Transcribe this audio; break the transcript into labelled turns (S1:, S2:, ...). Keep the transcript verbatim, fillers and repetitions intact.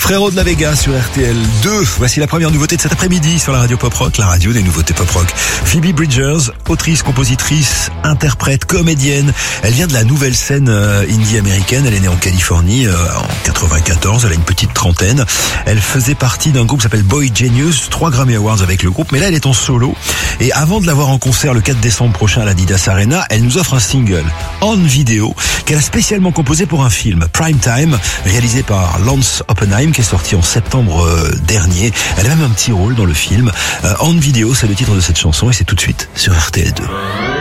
S1: Frérot de la Vega sur R T L deux. Voici la première nouveauté de cet après-midi sur la radio Pop Rock, la radio des nouveautés Pop Rock. Phoebe Bridgers, autrice, compositrice, interprète, comédienne. Elle vient de la nouvelle scène euh, indie américaine. Elle est née en Californie euh, en quatre-vingt-quatorze. Elle a une petite trentaine. Elle faisait partie d'un groupe qui s'appelle Boy Genius. Trois Grammy Awards avec le groupe. Mais là, elle est en solo. Et avant de la voir en concert le quatre décembre prochain à l'Adidas Arena, elle nous offre un single On Video qu'elle a spécialement composé pour un film, Prime Time, réalisé par Lance Oppenheim, qui est sorti en septembre euh, dernier. Elle a même un petit rôle dans le film. Euh, On Video, c'est le titre de cette chanson et c'est tout de suite sur R T L deux.